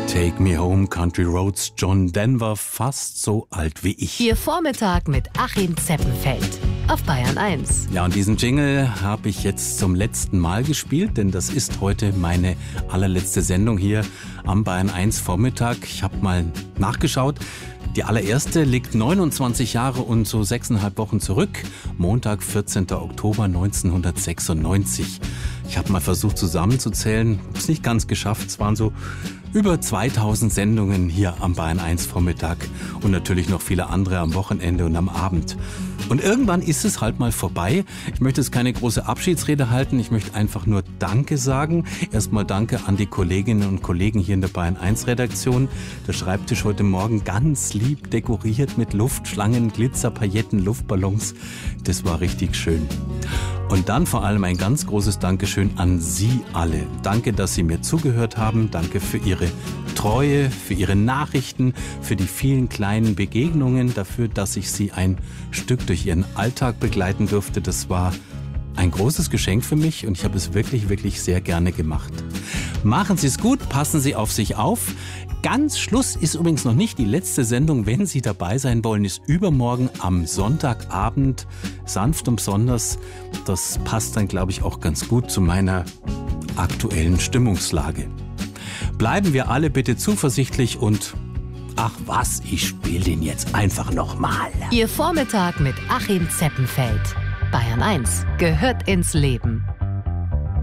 Take Me Home, Country Roads, John Denver, fast so alt wie ich. Ihr Vormittag mit Achim Zeppenfeld auf Bayern 1. Ja, und diesen Jingle habe ich jetzt zum letzten Mal gespielt, denn das ist heute meine allerletzte Sendung hier am Bayern 1 Vormittag. Ich habe mal nachgeschaut. Die allererste liegt 29 Jahre und so 6,5 Wochen zurück. Montag, 14. Oktober 1996. Ich habe mal versucht zusammenzuzählen, habe es nicht ganz geschafft. Es waren so über 2000 Sendungen hier am Bayern 1 Vormittag und natürlich noch viele andere am Wochenende und am Abend. Und irgendwann ist es halt mal vorbei. Ich möchte jetzt keine große Abschiedsrede halten. Ich möchte einfach nur Danke sagen. Erstmal Danke an die Kolleginnen und Kollegen hier in der Bayern 1 Redaktion. Der Schreibtisch heute Morgen ganz lieb dekoriert mit Luftschlangen, Glitzer, Pailletten, Luftballons. Das war richtig schön. Und dann vor allem ein ganz großes Dankeschön an Sie alle. Danke, dass Sie mir zugehört haben. Danke für Ihre Treue, für Ihre Nachrichten, für die vielen kleinen Begegnungen, dafür, dass ich Sie ein Stück durch Ihren Alltag begleiten durfte. Das war ein großes Geschenk für mich und ich habe es wirklich, wirklich sehr gerne gemacht. Machen Sie es gut, passen Sie auf sich auf. Ganz Schluss ist übrigens noch nicht die letzte Sendung. Wenn Sie dabei sein wollen, ist übermorgen am Sonntagabend, sanft und besonders. Das passt dann, glaube ich, auch ganz gut zu meiner aktuellen Stimmungslage. Bleiben wir alle bitte zuversichtlich und ach was, ich spiele den jetzt einfach nochmal. Ihr Vormittag mit Achim Zeppenfeld. Bayern 1 gehört ins Leben.